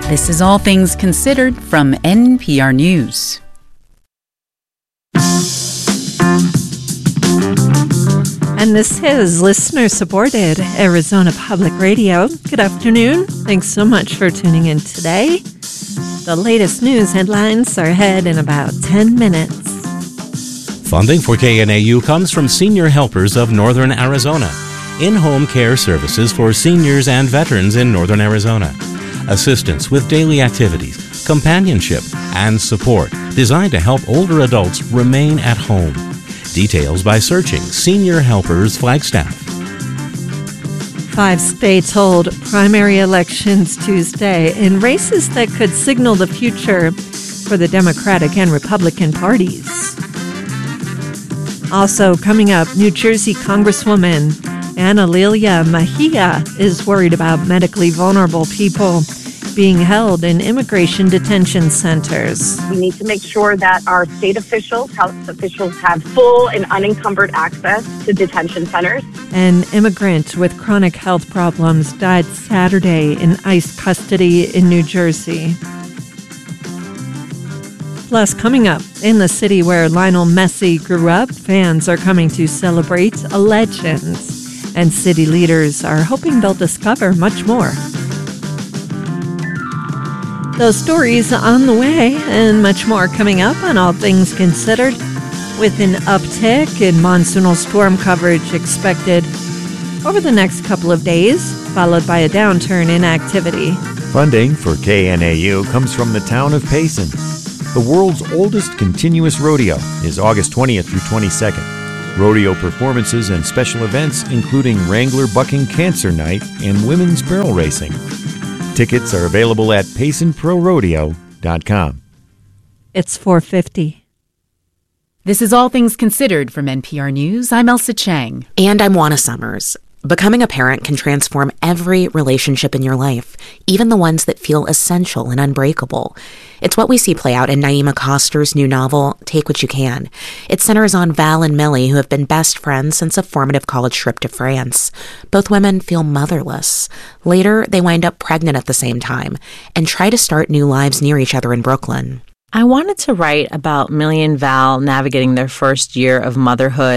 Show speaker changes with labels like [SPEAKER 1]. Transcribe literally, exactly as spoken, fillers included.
[SPEAKER 1] This is All Things Considered from N P R News.
[SPEAKER 2] And this is listener-supported Arizona Public Radio. Good afternoon. Thanks so much for tuning in today. The latest news headlines are ahead in about ten minutes.
[SPEAKER 3] Funding for K N A U comes from Senior Helpers of Northern Arizona, in-home care services for seniors and veterans in Northern Arizona. Assistance with daily activities, companionship, and support designed to help older adults remain at home. Details by searching Senior Helpers Flagstaff.
[SPEAKER 2] Five states hold primary elections Tuesday in races that could signal the future for the Democratic and Republican parties. Also coming up, New Jersey Congresswoman Ana Lilia Mejia is worried about medically vulnerable people being held in immigration detention centers.
[SPEAKER 4] We need to make sure that our state officials, health officials, have full and unencumbered access to detention centers.
[SPEAKER 2] An immigrant with chronic health problems died Saturday in ICE custody in New Jersey. Plus, coming up, in the city where Lionel Messi grew up, fans are coming to celebrate a legend, and city leaders are hoping they'll discover much more. Those stories on the way and much more coming up on All Things Considered, with an uptick in monsoonal storm coverage expected over the next couple of days, followed by a downturn in activity.
[SPEAKER 5] Funding for K N A U comes from the town of Payson. The world's oldest continuous rodeo is August twentieth through twenty-second. Rodeo performances and special events including Wrangler Bucking Cancer Night and Women's Barrel Racing. Tickets are available at payson pro rodeo dot com.
[SPEAKER 2] It's four fifty.
[SPEAKER 1] This is All Things Considered from N P R News. I'm Elsa Chang.
[SPEAKER 6] And I'm Juana Summers. Becoming a parent can transform every relationship in your life, even the ones that feel essential and unbreakable. It's what we see play out in Naima Coster's new novel, Take What You Can. It centers on Val and Millie, who have been best friends since a formative college trip to France. Both women feel motherless. Later, they wind up pregnant at the same time and try to start new lives near each other in Brooklyn.
[SPEAKER 7] I wanted to write about Millie and Val navigating their first year of motherhood